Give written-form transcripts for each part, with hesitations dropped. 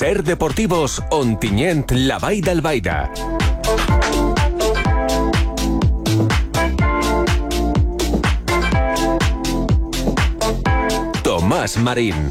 Ser Deportivos Ontinyent, la Vall d'Albaida. Tomàs Marín.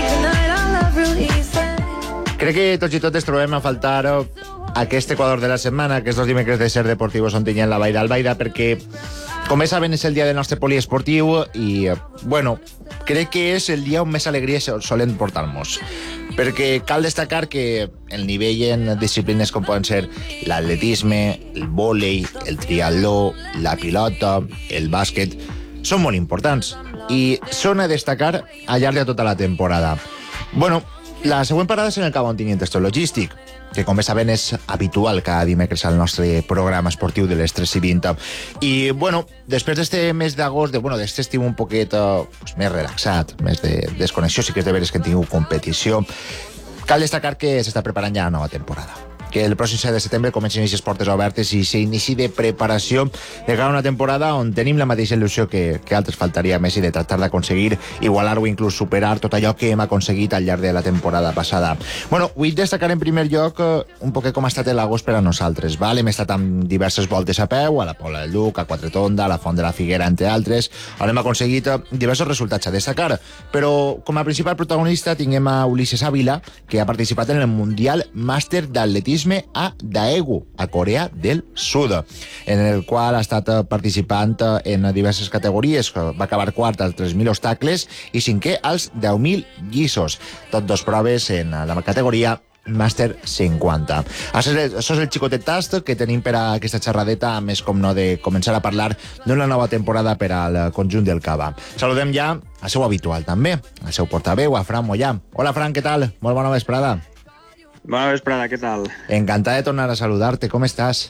Crec que tots i totes trobem a faltar aquest Equador de la setmana, aquests dos dimecres de Ser Deportivos Ontinyent, la Vall d'Albaida, perquè, com bé saben, és el dia del nostre poliesportiu i, bueno, crec que és el dia on més alegria solen portar-nos. Perquè cal destacar que el nivell en disciplines com poden ser l'atletisme, el vòlei, el triatló, la pilota, el bàsquet, són molt importants i són a destacar al llarg de tota la temporada. Bueno, la següent parada és en el Camp Ontinyent Logístic, que com bé saben és habitual cada dimecres al nostre programa esportiu de les 3:20. I, bueno, després d'este mes d'agost, d'este estiu un poquet més relaxat, més de desconnexió, sí que és de veres que hem tingut competició, cal destacar que s'està preparant ja la nova temporada. Que el pròxim 7 de setembre comencen aquestes portes obertes i s'inici de preparació de cara a una temporada on tenim la mateixa il·lusió que altres faltaria més i de tractar d'aconseguir igualar o inclús superar tot allò que hem aconseguit al llarg de la temporada passada. Bueno, vull destacar en primer lloc un poquet com ha estat l'agost per a nosaltres. Val? Hem estat amb diverses voltes a peu, a la Pobla del Duc, a Quatretonda, a la Font de la Figuera, entre altres, on hem aconseguit diversos resultats a destacar. Però com a principal protagonista tinguem a Ulises Ávila, que ha participat en el Mundial Màster d'Atletisme a Daegu, a Corea del Sud, en el qual ha estat participant en diverses categories. Va acabar quart als 3.000 obstacles i cinquè als 10.000 lliços. Tot dos proves en la categoria Màster 50. Això és el xicotet tast que tenim per a aquesta xerradeta, a més com no de començar a parlar d'una nova temporada per al conjunt del Cava. Saludem ja al seu habitual també, al seu portaveu, a Fran Mollà. Hola Fran, què tal? Molt bona vesprada. Bona vesprada, què tal? Encantat de tornar a saludar-te, com estàs?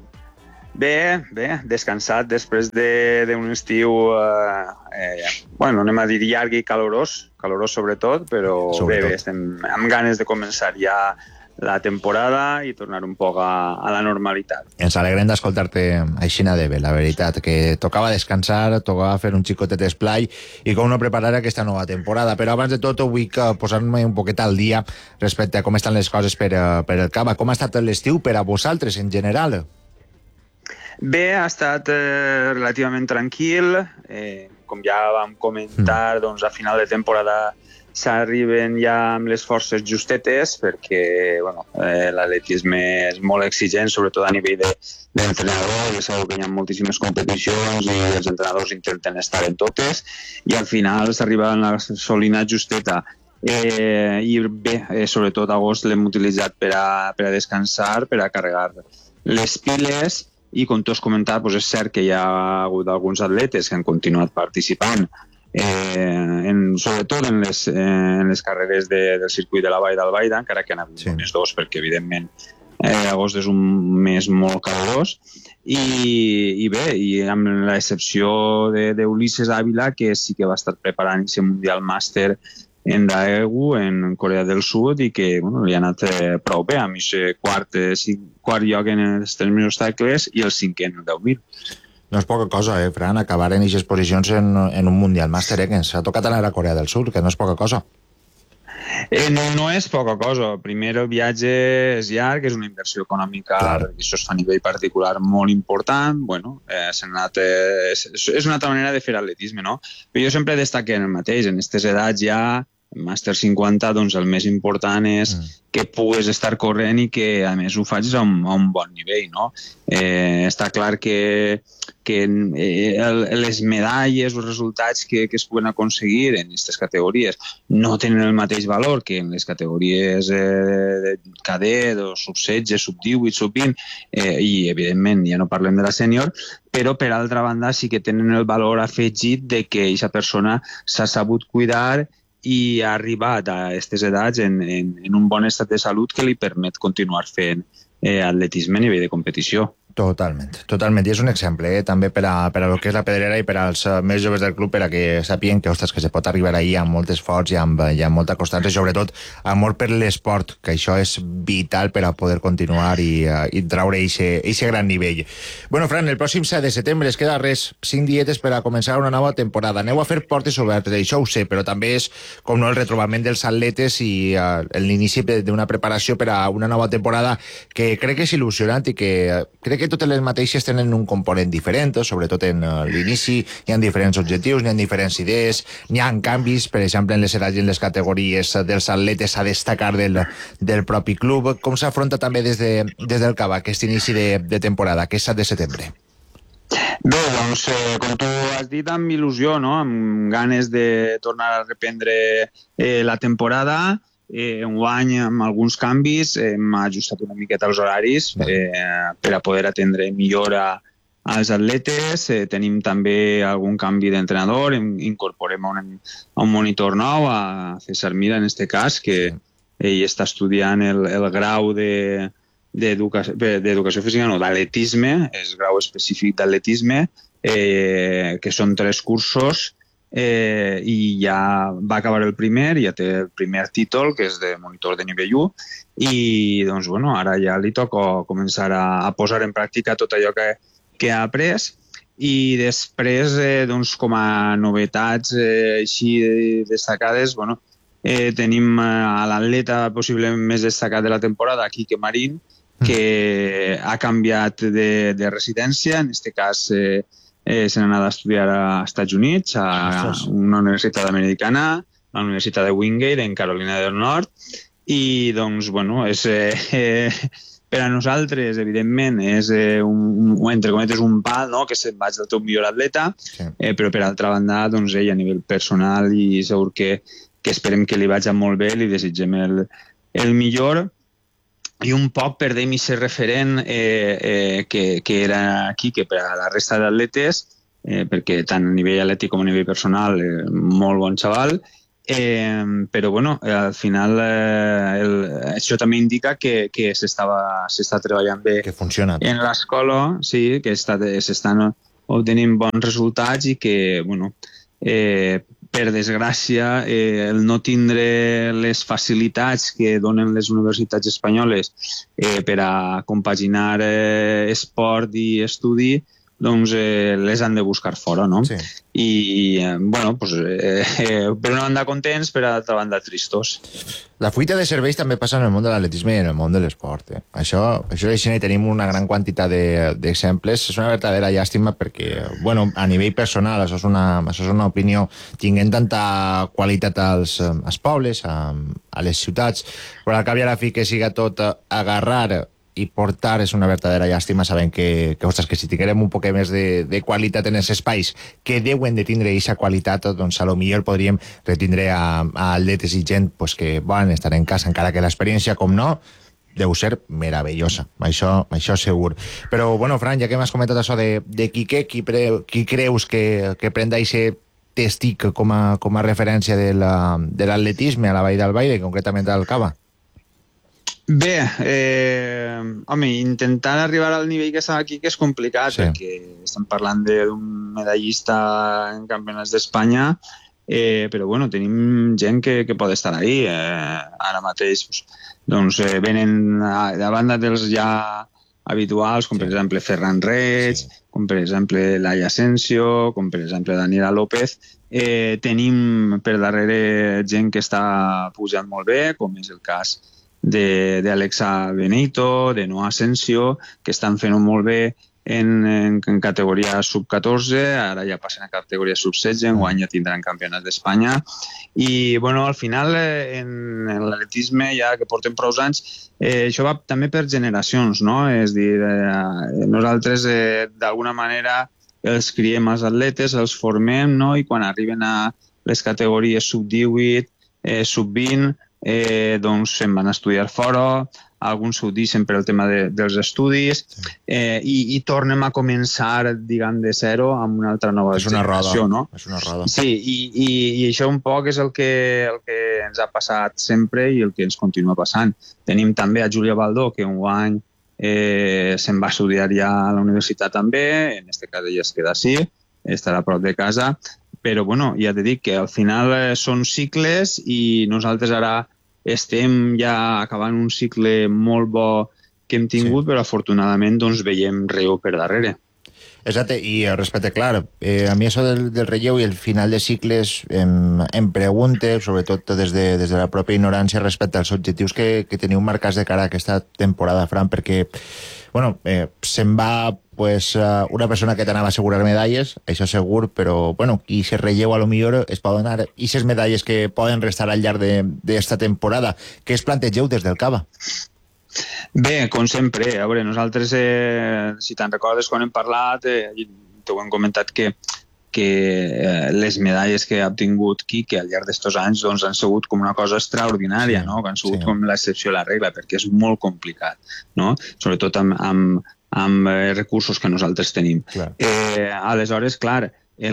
Bé, descansat després d'un estiu, anem a dir llarg i calorós sobretot, però bé, estem amb ganes de començar ja la temporada i tornar un poc a la normalitat. Ens alegrem d'escoltar-te aixina de bé, la veritat, que tocava descansar, tocava fer un xicotet esplai i com no preparar aquesta nova temporada. Però abans de tot vull posar-me un poquet al dia respecte a com estan les coses per el Cava. Com ha estat l'estiu per a vosaltres en general? Bé, ha estat relativament tranquil. Com ja vam comentar, doncs a final de temporada s'arriben ja amb les forces justetes perquè l'atletisme és molt exigent, sobretot a nivell d'entrenador, ja sabeu que hi ha moltíssimes competicions i els entrenadors intenten estar en totes i al final s'arriba a la solina justeta. I bé, sobretot agost l'hem utilitzat per a descansar, per a carregar les piles i com tu has comentat, és cert que hi ha hagut alguns atletes que han continuat participant sobretot en les carreres del circuit de la Vall d'Albaida, encara que han hagut només dos, perquè evidentment agost és un mes molt calorós i bé, i amb l'excepció d'Ulises Ávila, que sí que va estar preparant aquest Mundial Màster en Daegu, en Corea del Sud, i que li ha anat prou bé, amb aquest quart lloc en els 3.000 obstacles i el cinquè en el 10.000. No és poca cosa, Fran, acabar en aquestes posicions en un Mundial Màster, que ens ha tocat anar a Corea del Sud, que no és poca cosa. No és poca cosa. Primer, el viatge és llarg, és una inversió econòmica, perquè això es fa a nivell particular molt important. És una altra manera de fer atletisme, no? Però jo sempre destaco en el mateix, en aquestes edats ja, Màster 50, doncs el més important és que pugues estar corrent i que, a més, ho facis a un bon nivell, no? Està clar que les medalles o els resultats que es puguen aconseguir en aquestes categories no tenen el mateix valor que en les categories de cadet o sub-16, sub-18, sub-20 i, evidentment, ja no parlem de la sènior, però, per altra banda, sí que tenen el valor afegit de que aquesta persona s'ha sabut cuidar i ha arribat a aquestes edats en un bon estat de salut que li permet continuar fent atletisme a nivell de competició. Totalment. I és un exemple, també per a lo que és la Pedrera i per als més joves del club, per a que sàpiguen que, ostres, que se pot arribar ahir amb molt esforç i amb molta constància, i sobretot amor per l'esport, que això és vital per a poder continuar i traure eixe gran nivell. Bueno, Fran, el pròxim 7 de setembre es queda res, 5 dietes per a començar una nova temporada. Aneu a fer portes obertes, això ho sé, però també és, com no, el retrobament dels atletes i l'inici d'una preparació per a una nova temporada que crec que és il·lusionant i que crec que totes les mateixes tenen un component diferent, sobretot en l'inici, hi ha diferents objectius, hi ha diferents idees, hi ha canvis, per exemple, en les edats i en les categories dels atletes a destacar del propi club. Com s'afronta també des del CAV aquest inici de temporada, aquest 7 de setembre? Bé, doncs, com tu has dit, amb il·lusió, no? Amb ganes de tornar a reprendre la temporada. Enguany, amb alguns canvis, hem ajustat una miqueta els horaris per a poder atendre millor als atletes. Tenim també algun canvi d'entrenador, incorporem un monitor nou, a César Mira, en aquest cas, que ell està estudiant el grau d'educació física, no, d'atletisme, és grau específic d'atletisme, que són 3 cursos, i ja va acabar el primer, ja té el primer títol, que és de monitor de nivell 1, i doncs, bueno, ara ja li toca començar a posar en pràctica tot allò que ha après, i després, doncs, com a novetats així destacades, bueno, tenim a l'atleta possiblement més destacat de la temporada, Quique Marín, que ha canviat de residència, en aquest cas se n'ha anat a estudiar als Estats Units, a una universitat americana, a la Universitat de Wingate, en Carolina del Nord, i doncs, bueno, per a nosaltres, evidentment, és entre cometes un pal, no?, que se'n vaig del teu millor atleta, però per altra banda, doncs ell a nivell personal, i segur que esperem que li vagi molt bé, li desitgem el millor, i un poc perdem aquest referent que era aquí, que per a la resta d'atletes, perquè tant a nivell atlètic com a nivell personal, molt bon xaval, però bueno, al final això també indica que s'està treballant bé, que funciona en l'escola, sí, que s'estan obtenint bons resultats i que, bueno, per desgràcia, el no tindre les facilitats que donen les universitats espanyoles per a compaginar esport i estudi, doncs les han de buscar fora, no? Sí. I, bueno, pues, per una banda contents, per altra banda tristos. La fuita de cervells també passa en el món de l'atletisme i en el món de l'esport. Això és així, tenim una gran quantitat d'exemples. És una verdadera llàstima perquè, bueno, a nivell personal, això és una opinió, tinguent tanta qualitat als pobles, a les ciutats, però al cap i a la fi que siga tot agarrar i portar és una verdadera llàstima, sabent que si tinguérem un poc més de qualitat en els espais que deuen de tindre aquesta qualitat, doncs a lo millor podríem retindre a atletes i gent que volen estar en casa, encara que l'experiència, com no, deu ser meravellosa, això segur. Però, bueno, Fran, ja que m'has comentat això de Quique, qui creus que prenda aquest testic com a referència de l'atletisme a la Vall d'Albaida i concretament al Cava? Bé, home, intentar arribar al nivell que està aquí que és complicat, perquè estem parlant d'un medallista en campionats d'Espanya, però bueno, tenim gent que pot estar ahí. Ara mateix doncs venen a banda dels ja habituals, com per exemple Ferran Reig, com per exemple Laia Asensio, com per exemple Daniela López. Tenim per darrere gent que està pujant molt bé, com és el cas d'Alexa Benito, de Noah Asensio, que estan fent molt bé en categoria sub-14, ara ja passen a categoria sub-16, enguany ja tindran campionats d'Espanya. I, bueno, al final, en l'atletisme, ja que portem prou anys, això va també per generacions, no? És a dir, nosaltres, d'alguna manera, els criem als atletes, els formem, no? I quan arriben a les categories sub-18, sub-20, doncs se'n van a estudiar fora, alguns s'ho deixen per el tema dels estudis, i tornem a començar, diguem, de zero amb una altra nova generació, no? És una roda. Sí, i això un poc és el que ens ha passat sempre i el que ens continua passant. Tenim també a Júlia Baldó, que enguany se'n va a estudiar ja a la universitat també, en aquest cas ella es queda així, estarà a prop de casa, però bueno, ja t'he dit que al final són cicles i nosaltres ara estem ja acabant un cicle molt bo que hem tingut, però afortunadament doncs veiem relleu per darrere. Exacte, i respecte, clar, a mi això del relleu i el final de cicles em pregunte, sobretot des de la pròpia ignorància respecte als objectius que teniu marcats de cara a aquesta temporada, Fran, perquè bueno, se'n va pues, una persona que t'anava a assegurar medalles, això segur, però bueno, qui se relleu a lo millor es poden donar aquestes medalles que poden restar al llarg d'esta temporada. Què es plantegeu des del Cava? Bé, com sempre, a veure, nosaltres, si te'n recordes, quan hem parlat, t'ho hem comentat que les medalles que ha obtingut Quique al llarg d'estos anys doncs, han sigut com una cosa extraordinària, no? Que han sigut com l'excepció a la regla, perquè és molt complicat, no? Sobretot amb recursos que nosaltres tenim. Aleshores, clar,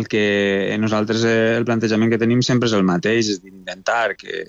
el plantejament que tenim sempre és el mateix, és d'intentar que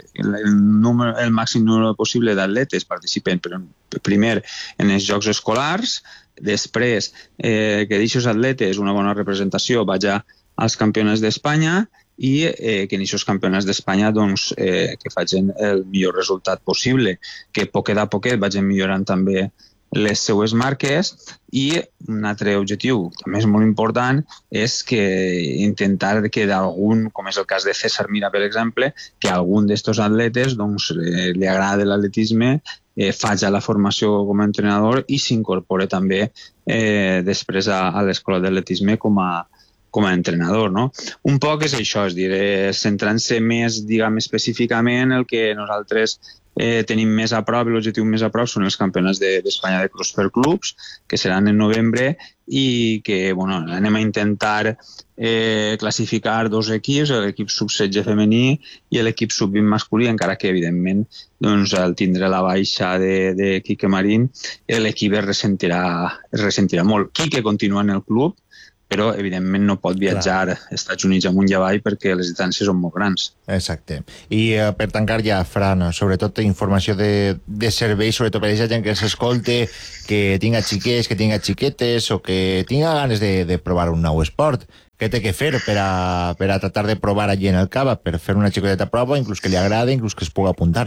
el màxim número possible d'atletes participen primer en els Jocs Escolars, després que d'aquests atletes una bona representació vagi als campionats d'Espanya i que en aquests campionats d'Espanya doncs, que facin el millor resultat possible, que poquet a poquet vagin millorant també les seues marques i un altre objectiu, també és molt important, és que intentar que d'algun, com és el cas de César Mira, per exemple, que algun d'estos atletes doncs, li agrada l'atletisme, faci la formació com a entrenador i s'incorpore també després a l'escola d'atletisme com a entrenador, no? Un poc és això, és dir, centrant-se més, diguem, específicament el que nosaltres tenim més a prop, l'objectiu més a prop són els campionats d'Espanya de cross per clubs, que seran en novembre i que bueno, anem a intentar classificar dos equips, l'equip sub-16 femení i l'equip sub-20 masculí, encara que evidentment doncs, al tindre la baixa de Quique Marín l'equip es ressentirà molt. Quique continua en el club, però evidentment no pot viatjar als Estats Units amunt i avall perquè les distàncies són molt grans. Exacte. I per tancar ja, Fran, sobretot informació de serveis, sobretot per a aquesta gent que s'escolte, que tinga xiquets, que tinga xiquetes o que tinga ganes de provar un nou esport. Què té que fer per a tratar de provar allí en el Cava, per fer una xicoteta prova, inclús que li agrada, inclús que es pugui apuntar?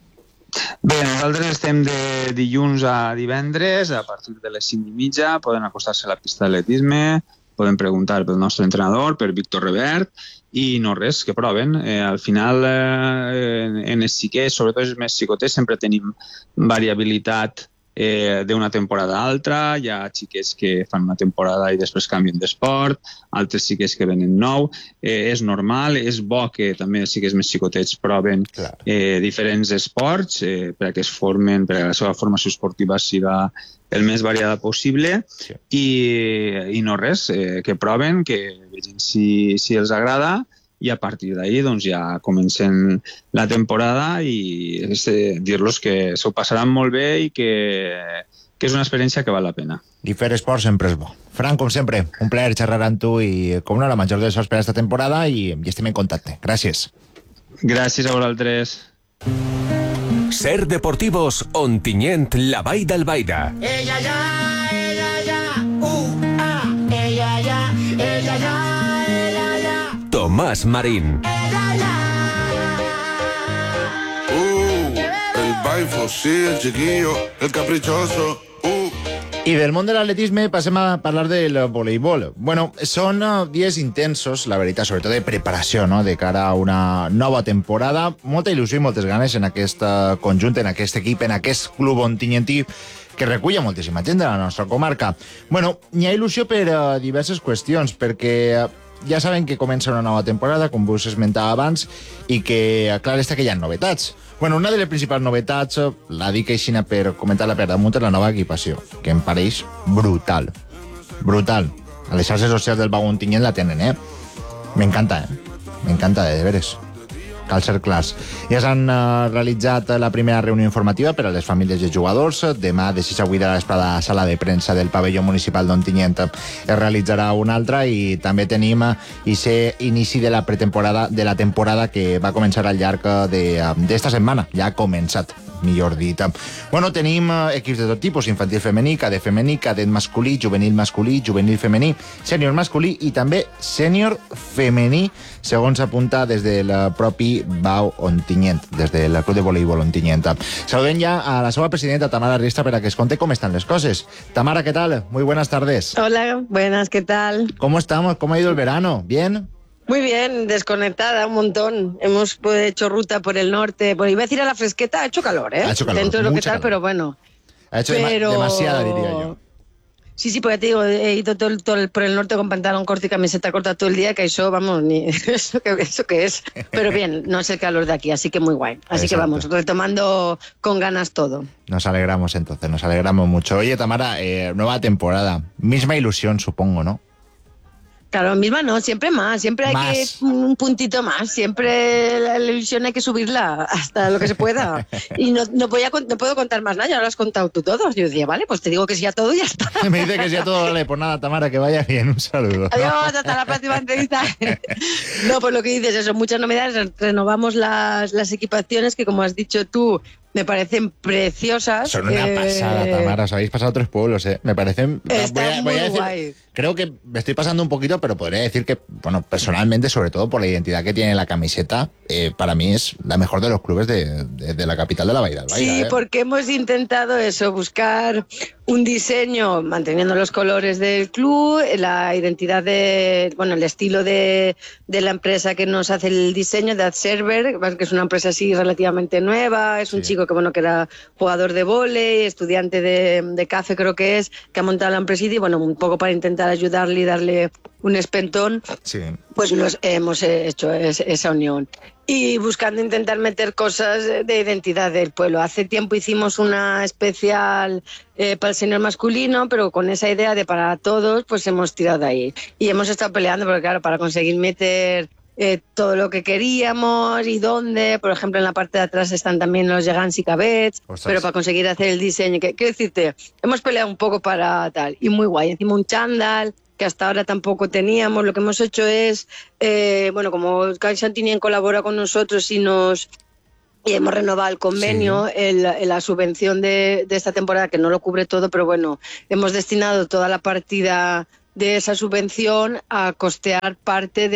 Bé, nosaltres estem de dilluns a divendres, a partir de les 5:30, poden acostar-se a la pista d'atletisme, poden preguntar pel nostre entrenador, per Víctor Revert, i no res, que proven. Al final, en els xiquets, sobretot els més xicotets, sempre tenim variabilitat d'una temporada a altra. Hi ha xiquets que fan una temporada i després canvien d'esport, altres xiquets que venen nou. És normal, és bo que també els xiquets més xicotets proven diferents esports perquè es formen, perquè la seva formació esportiva siga el més variada possible i no res, que proven, que vegin si els agrada i a partir d'ahir doncs, ja comencen la temporada i dir-los que s'ho passaran molt bé i que és una experiència que val la pena. I fer esport sempre és bo. Fran, com sempre, un plaer xerrar amb tu i com no, la major de sorts per aquesta temporada i estem en contacte. Gràcies. Gràcies a vosaltres. Ser Deportivos Ontinyent, la Vall d'Albaida. Ella ya, ella ya, ella ya, ella ya, ella ya. Tomás Marín. Ella ya. El baifo, sí, el chiquillo, el caprichoso. I del món de l'atletisme passem a parlar del voleibol. Bueno, són dies intensos, la veritat, sobretot de preparació, no?, de cara a una nova temporada. Molta il·lusió i moltes ganes en aquest conjunt, en aquest equip, en aquest club ontinyentí que recull moltíssima gent de la nostra comarca. Bueno, hi ha il·lusió per diverses qüestions, perquè ja saben que comença una nova temporada, com vos esmentava abans, i que, clar, està que hi ha novetats. Bueno, una de les principals novetats, la dic així per comentar-la per damunt, és la nova equipació, que em pareix brutal. Brutal. A les xarxes socials del Vagó Ontinyent la tenen, M'encanta, M'encanta, de veres. Cal ser clars. Ja s'han realitzat la primera reunió informativa per a les famílies de jugadors. Demà, de 6 a 8 de la vesprada, a la sala de premsa del pavelló municipal d'Ontinyent es realitzarà una altra i també tenim inici de la pretemporada, de la temporada que va començar al llarg d'esta setmana. Ja ha començat. millor dit. Bueno, tenim equips de tot tipus, infantil femení, cadet masculí, juvenil femení, sènior masculí i també sènior femení, segons apunta des del propi Bau Ontinyent, des del Club de Voleibol Ontinyent. Saludem ja a la seva presidenta, Tamara Riestra, para que os conte cómo están las cosas. Tamara, ¿qué tal? Muy buenas tardes. Hola, buenas, ¿qué tal? ¿Cómo estamos? ¿Cómo ha ido el verano? ¿Bien? Muy bien, desconectada un montón. Hemos hecho ruta por el norte. Pues iba a decir a la fresqueta, ha hecho calor, ¿eh? Ha hecho calor, dentro de lo que mucha tal, calor. pero bueno. Ha hecho demasiada, diría yo. Sí, porque te digo, he ido por el norte con pantalón corto y camiseta corta todo el día, que eso, vamos, ni eso que es. Pero bien, no es el calor de aquí, así que muy guay. Así que vamos, retomando con ganas todo. Nos alegramos entonces, nos alegramos mucho. Oye, Tamara, nueva temporada. Misma ilusión, supongo, ¿no? Claro, misma no, siempre más, siempre hay que un puntito más, siempre la ilusión hay que subirla hasta lo que se pueda. Y no puedo contar más nada, ya lo has contado tú todo. Yo decía, vale, pues te digo que sí a todo y ya está. Me dice que sí a todo, vale, pues nada, Tamara, que vaya bien, un saludo. Adiós, hasta la próxima entrevista. No, pues lo que dices, eso, muchas novedades, renovamos las equipaciones que, como has dicho tú, me parecen preciosas. Son una pasada, Tamara, os habéis pasado 3 pueblos, ¿eh? Me parecen... Está muy guay. Creo que me estoy pasando un poquito, pero podría decir que, bueno, personalmente, sobre todo por la identidad que tiene la camiseta, para mí es la mejor de los clubes de la capital de la Baida. Sí, porque hemos intentado eso, buscar un diseño manteniendo los colores del club, la identidad el estilo de la empresa que nos hace el diseño, de Adserver, que es una empresa así relativamente nueva, es un chico que era jugador de vóley, estudiante de CAFE creo que es, que ha montado la empresita y bueno, un poco para intentar ayudarle y darle un espentón, pues hemos hecho esa unión. Y buscando intentar meter cosas de identidad del pueblo. Hace tiempo hicimos una especial para el senior masculino, pero con esa idea de para todos, pues hemos tirado de ahí. Y hemos estado peleando, porque claro, para conseguir meter todo lo que queríamos y dónde, por ejemplo, en la parte de atrás están también los gegants y cadets, pero para conseguir hacer el diseño, quiero decirte, hemos peleado un poco para tal, y muy guay. Encima un chándal, que hasta ahora tampoco teníamos. Lo que hemos hecho es, como Caixa Ontinyent colabora con nosotros y hemos renovado el convenio, la subvención de esta temporada, que no lo cubre todo, pero bueno, hemos destinado toda la partida de esa subvención a costear parte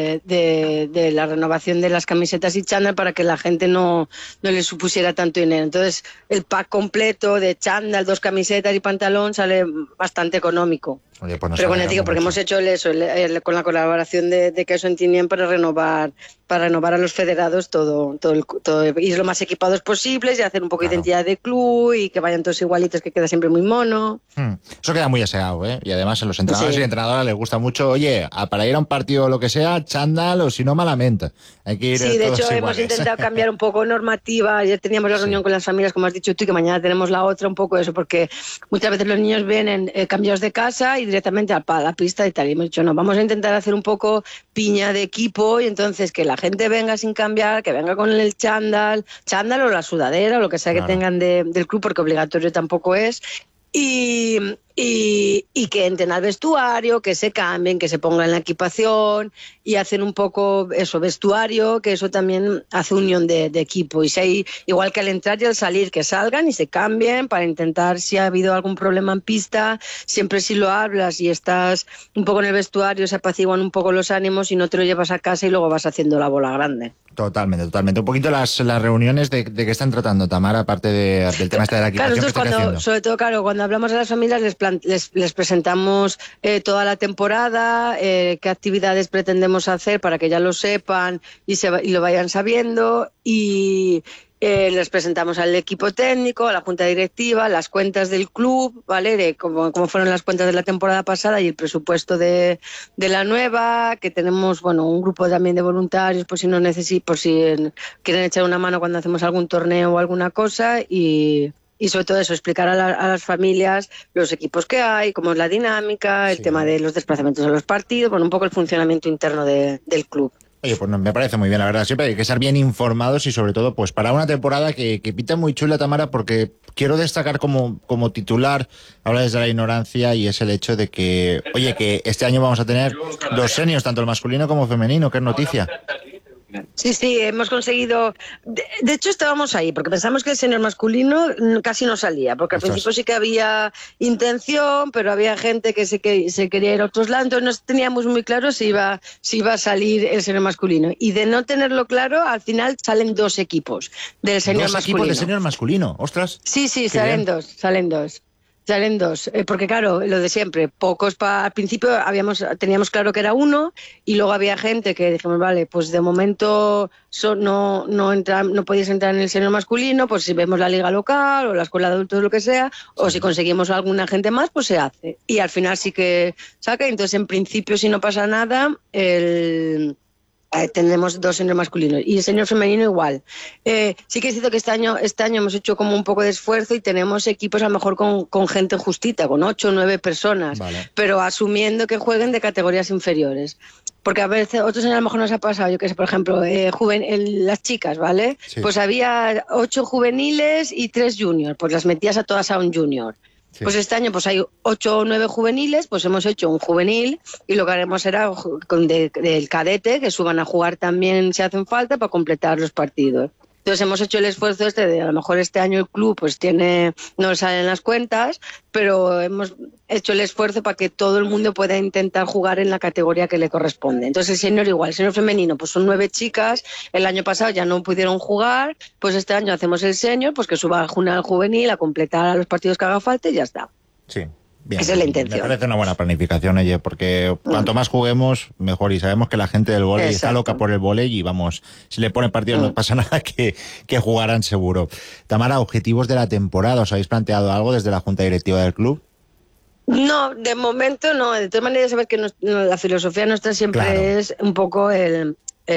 de la renovación de las camisetas y chándal para que la gente no le supusiera tanto dinero. Entonces, el pack completo de chándal, 2 camisetas y pantalón sale bastante económico. Oye, pues pero bueno, digo, porque hemos hecho con la colaboración de Caixa Ontinyent para renovar a los federados todo ir lo más equipados posibles y hacer un poco de identidad de club y que vayan todos igualitos, que queda siempre muy mono. Eso queda muy aseado, ¿eh? Y además a los entrenadores y entrenadoras les gusta mucho, oye, para ir a un partido o lo que sea, chándal o si no, malamente. Hay que ir sí, de todos hecho iguales. hemos intentado cambiar un poco normativa. Ayer teníamos la reunión con las familias, como has dicho tú, y que mañana tenemos la otra, un poco eso, porque muchas veces los niños vienen cambiados de casa y directamente a la pista y tal. Y hemos dicho, no, vamos a intentar hacer un poco piña de equipo y entonces que la gente venga sin cambiar, que venga con el chándal o la sudadera o lo que sea que tengan del club, porque obligatorio tampoco es. Y que entren al vestuario, que se cambien, que se pongan la equipación y hacen un poco eso, vestuario, que eso también hace unión de equipo. Y si hay, igual que al entrar y al salir, que salgan y se cambien para intentar, si ha habido algún problema en pista, siempre si lo hablas y estás un poco en el vestuario, se apaciguan un poco los ánimos y no te lo llevas a casa y luego vas haciendo la bola grande. Totalmente. Un poquito las reuniones de qué están tratando, Tamara, aparte del tema de la equipación. Claro, nosotros sobre todo, cuando hablamos a las familias les presentamos toda la temporada, qué actividades pretendemos hacer para que ya lo sepan y lo vayan sabiendo, y les presentamos al equipo técnico, a la junta directiva, las cuentas del club, ¿vale? De cómo fueron las cuentas de la temporada pasada y el presupuesto de la nueva, que tenemos, un grupo también de voluntarios por si quieren echar una mano cuando hacemos algún torneo o alguna cosa, y sobre todo eso, explicar a las familias los equipos que hay, cómo es la dinámica, el tema de los desplazamientos a los partidos, un poco el funcionamiento interno del club. Oye, pues me parece muy bien, la verdad. Siempre hay que estar bien informados y sobre todo pues para una temporada que pinta muy chula, Tamara, porque quiero destacar como titular, habla desde la ignorancia, y es el hecho de que, oye, que este año vamos a tener 2 seniors, tanto el masculino como femenino. ¿Qué noticia? Sí, hemos conseguido... De hecho, estábamos ahí, porque pensamos que el senior masculino casi no salía, porque al principio sí que había intención, pero había gente que se quería ir a otros lados, entonces no teníamos muy claro si iba a salir el senior masculino. Y de no tenerlo claro, al final salen 2 equipos del senior masculino. ¿2 equipos de senior masculino? ¡Ostras! Sí, salen dos. Salen 2, porque claro, lo de siempre, pocos al principio teníamos claro que era 1 y luego había gente que dijimos, vale, pues de momento no podías entrar en el senior masculino, pues si vemos la liga local o la escuela de adultos, lo que sea, o si conseguimos alguna gente más, pues se hace. Y al final sí que saca, entonces en principio si no pasa nada, tendremos 2 senior masculinos y el senior femenino igual. Sí que es cierto que este año hemos hecho como un poco de esfuerzo y tenemos equipos a lo mejor con gente justita, con 8 o 9 personas, vale, pero asumiendo que jueguen de categorías inferiores. Porque a veces, otros años a lo mejor nos ha pasado, yo que sé, por ejemplo, las chicas, ¿vale? Sí. Pues había 8 juveniles y 3 juniors, pues las metías a todas a un junior. Sí. Pues este año pues hay 8 o 9 juveniles, pues hemos hecho un juvenil y lo que haremos será del cadete, que suban a jugar también si hacen falta para completar los partidos. Entonces hemos hecho el esfuerzo de a lo mejor este año el club pues no salen las cuentas, pero hemos hecho el esfuerzo para que todo el mundo pueda intentar jugar en la categoría que le corresponde. Entonces el senior igual, el senior femenino pues son 9 chicas, el año pasado ya no pudieron jugar, pues este año hacemos el senior, pues que suba al juvenil a completar a los partidos que haga falta y ya está. Sí. Bien, esa es la intención. Me parece una buena planificación, oye, porque cuanto más juguemos, mejor. Y sabemos que la gente del vóley está loca por el vóley y vamos, si le ponen partidos no pasa nada que jugarán seguro. Tamara, objetivos de la temporada, ¿os habéis planteado algo desde la Junta Directiva del club? No, de momento no. De todas maneras, saber que la filosofía nuestra siempre es un poco el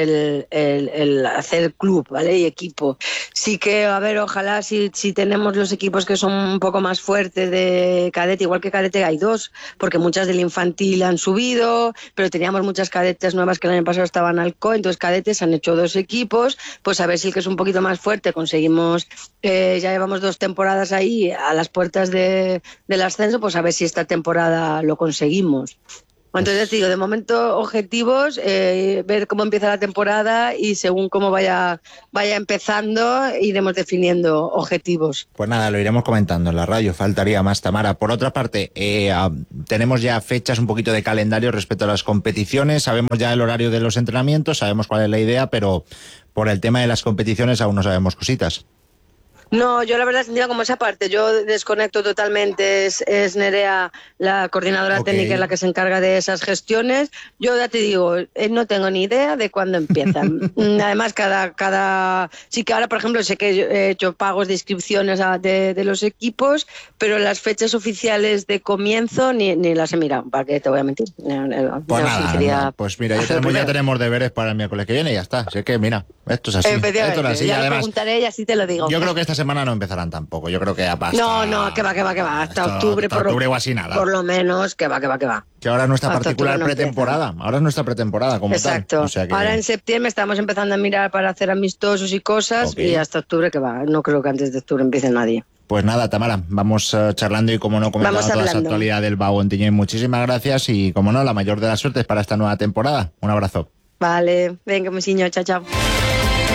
hacer club, ¿vale? Y equipo. Sí que, a ver, ojalá si tenemos los equipos que son un poco más fuertes de cadete, igual que cadete hay 2, porque muchas del infantil han subido, pero teníamos muchas cadetes nuevas que el año pasado estaban al COE, entonces cadetes han hecho 2 equipos, pues a ver si el que es un poquito más fuerte conseguimos, ya llevamos 2 temporadas ahí a las puertas del ascenso, pues a ver si esta temporada lo conseguimos. Entonces digo, de momento objetivos, ver cómo empieza la temporada y según cómo vaya empezando iremos definiendo objetivos. Pues nada, lo iremos comentando en la radio, faltaría más, Tamara. Por otra parte, tenemos ya fechas, un poquito de calendario respecto a las competiciones, sabemos ya el horario de los entrenamientos, sabemos cuál es la idea, pero por el tema de las competiciones aún no sabemos cositas. No, yo la verdad tendría como esa parte, yo desconecto totalmente, es Nerea la coordinadora técnica, es la que se encarga de esas gestiones. Yo ya te digo, no tengo ni idea de cuándo empiezan. Además, sí que ahora, por ejemplo, sé que he hecho pagos de inscripciones de los equipos, pero las fechas oficiales de comienzo ni las he mirado, ¿para qué te voy a mentir? Pues nada, pues mira, ya tenemos deberes para el miércoles que viene y ya está. Así que mira, esto es así. Esto es así. Ya además, lo preguntaré y así te lo digo. Yo creo que esta semana no empezarán tampoco. Yo creo que hasta... No, que va. Hasta octubre o así nada. Por lo menos, que va. Que ahora es nuestra particular pretemporada. Ahora es nuestra pretemporada como Exacto. tal. O sea que... Ahora en septiembre estamos empezando a mirar para hacer amistosos y cosas y hasta octubre que va. No creo que antes de octubre empiece nadie. Pues nada, Tamara, vamos charlando y como no comentando toda esa actualidad del Bao Ontinyent. Muchísimas gracias y como no, la mayor de las suertes para esta nueva temporada. Un abrazo. Vale, venga, musiño, chao.